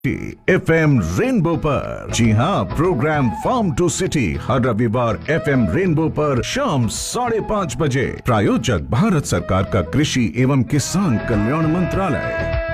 FM rainbow पर। जी हाँ, programme farm to city हर रविवार FM रेनबो पर शाम 5:30 बजे। प्रायोजक भारत सरकार का कृषि एवं किसान कल्याण मंत्रालय।